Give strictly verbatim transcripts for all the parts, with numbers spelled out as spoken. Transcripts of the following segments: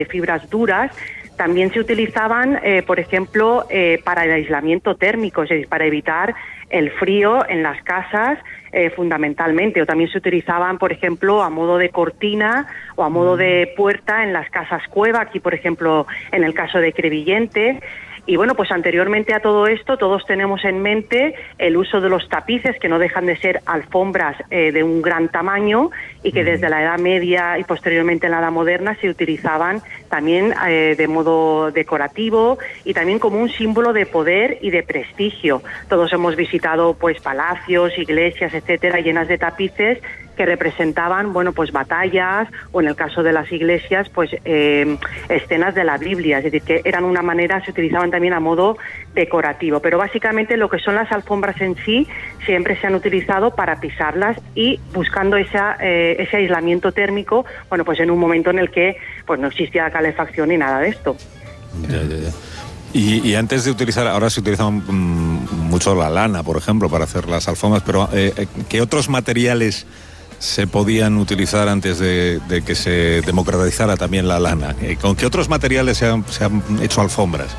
fibras duras, también se utilizaban, eh, por ejemplo, eh, para el aislamiento térmico, es decir, para evitar el frío en las casas, eh, fundamentalmente. O también se utilizaban, por ejemplo, a modo de cortina o a modo de puerta en las casas cueva, aquí, por ejemplo, en el caso de Crevillente. Y bueno, pues anteriormente a todo esto, todos tenemos en mente el uso de los tapices, que no dejan de ser alfombras eh, de un gran tamaño y que desde la Edad Media y posteriormente en la Edad Moderna se utilizaban también eh, de modo decorativo y también como un símbolo de poder y de prestigio. Todos hemos visitado pues palacios, iglesias, etcétera, llenas de tapices que representaban, bueno, pues batallas o en el caso de las iglesias, pues eh, escenas de la Biblia, es decir, que eran una manera, se utilizaban también a modo decorativo, pero básicamente lo que son las alfombras en sí siempre se han utilizado para pisarlas y buscando esa, eh, ese aislamiento térmico, bueno, pues en un momento en el que pues no existía calefacción ni nada de esto. Ya, ya, ya. Y, y antes de utilizar, ahora se utiliza um, mucho la lana, por ejemplo, para hacer las alfombras, pero eh, ¿qué otros materiales se podían utilizar antes de, de que se democratizara también la lana? ¿Con qué otros materiales se han, se han hecho alfombras?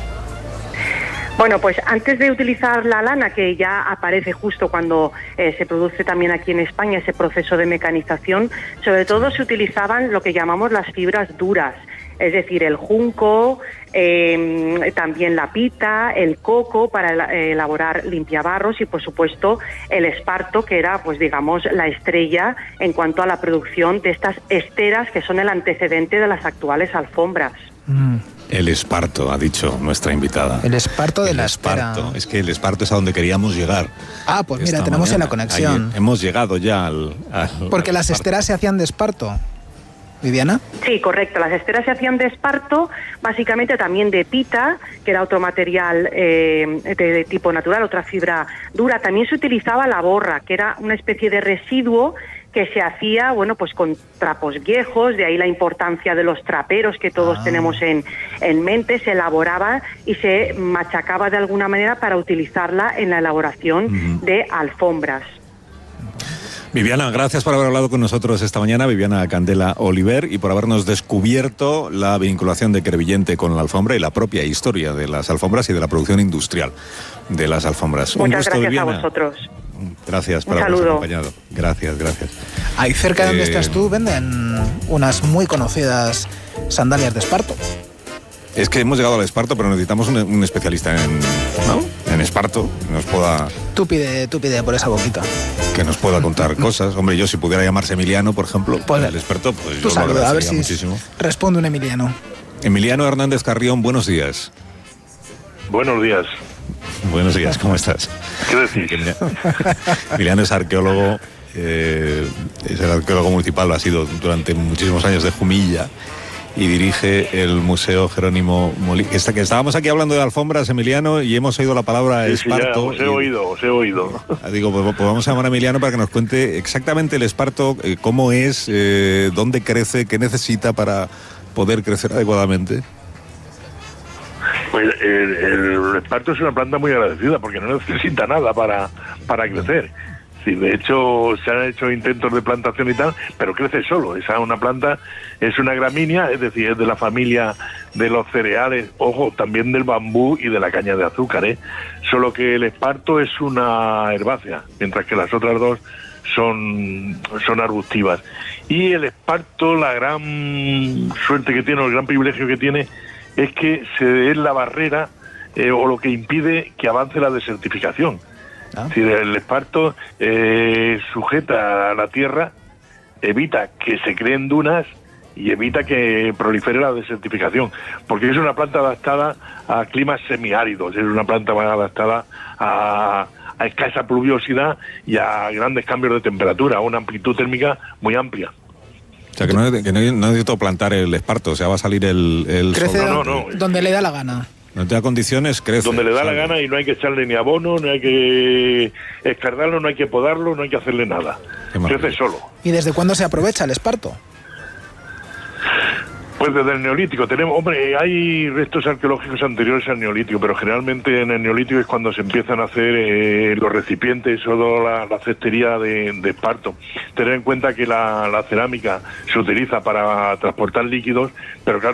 Bueno, pues antes de utilizar la lana, que ya aparece justo cuando eh, se produce también aquí en España ese proceso de mecanización, sobre todo se utilizaban lo que llamamos las fibras duras, es decir, el junco, eh, también la pita, el coco para eh, elaborar limpiabarros y, por supuesto, el esparto, que era, pues digamos, la estrella en cuanto a la producción de estas esteras que son el antecedente de las actuales alfombras. Mm. El esparto, ha dicho nuestra invitada. El esparto de el la esparto. estera. Es que el esparto es a donde queríamos llegar. Ah, pues mira, tenemos en la conexión. Ahí hemos llegado ya al... al Porque al las esparto. esteras se hacían de esparto. ¿Viviana? Sí, correcto. Las esteras se hacían de esparto, básicamente también de pita, que era otro material eh, de, de tipo natural, otra fibra dura. También se utilizaba la borra, que era una especie de residuo que se hacía, bueno, pues con trapos viejos, de ahí la importancia de los traperos que todos ah. tenemos en, en mente. Se elaboraba y se machacaba de alguna manera para utilizarla en la elaboración uh-huh. de alfombras. Viviana, gracias por haber hablado con nosotros esta mañana, Viviana Candela Oliver, y por habernos descubierto la vinculación de Crevillente con la alfombra y la propia historia de las alfombras y de la producción industrial de las alfombras. Muchas Un gusto, gracias Viviana. a vosotros. Gracias por Un habernos saludo. acompañado. Gracias, gracias. Ahí cerca de donde Eh, estás tú venden unas muy conocidas sandalias de esparto. Es que hemos llegado al esparto, pero necesitamos un, un especialista en, ¿no? en esparto, que nos pueda... Tú pide, tú pide por esa boquita. Que nos pueda contar cosas. Hombre, yo si pudiera llamarse Emiliano, por ejemplo, pues, el experto, pues tú yo saluda, lo a ver agradecería si muchísimo. Responde un Emiliano. Emiliano Hernández Carrión, buenos días. Buenos días. Buenos días, ¿cómo estás? ¿Qué decís? Emiliano es arqueólogo, eh, es el arqueólogo municipal, lo ha sido durante muchísimos años de Jumilla, y dirige el Museo Jerónimo Molina. Está, que estábamos aquí hablando de alfombras, Emiliano, y hemos oído la palabra sí, esparto. Sí, ya, os he y, oído, os he oído. Digo, pues, pues vamos a llamar a Emiliano para que nos cuente exactamente el esparto, eh, cómo es, eh, dónde crece, qué necesita para poder crecer adecuadamente. Pues el, el esparto es una planta muy agradecida porque no necesita nada para, para crecer. Sí, de hecho, se han hecho intentos de plantación y tal, pero crece solo. Esa una planta es una gramínea, es decir, es de la familia de los cereales, ojo, también del bambú y de la caña de azúcar, ¿eh? Solo que el esparto es una herbácea, mientras que las otras dos son, son arbustivas. Y el esparto, la gran suerte que tiene, o el gran privilegio que tiene, es que se es la barrera eh, o lo que impide que avance la desertificación. ¿Ah? Si el esparto eh, sujeta a la tierra, evita que se creen dunas y evita que prolifere la desertificación, porque es una planta adaptada a climas semiáridos, es una planta más adaptada a, a escasa pluviosidad y a grandes cambios de temperatura, a una amplitud térmica muy amplia. O sea, que no, que no, no necesito plantar el esparto, o sea, va a salir el... el crece no, no, no. donde le da la gana. No te da condiciones, crece. Donde le da sale. la gana y no hay que echarle ni abono, no hay que escardarlo, no hay que podarlo, no hay que hacerle nada. Crece solo. ¿Y desde cuándo se aprovecha el esparto? Pues desde el Neolítico. Tenemos, hombre, hay restos arqueológicos anteriores al Neolítico, pero generalmente en el Neolítico es cuando se empiezan a hacer eh, los recipientes o la, la cestería de, de esparto. Tener en cuenta que la, la cerámica se utiliza para transportar líquidos, pero claro,